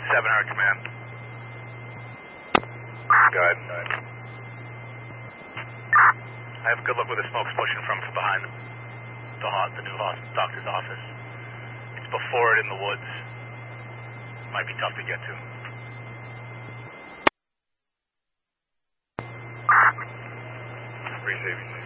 700 command. Go ahead. I have good luck with the smokes pushing from behind the new doctor's office. It's before it in the woods. Might be tough to get to. Receiving.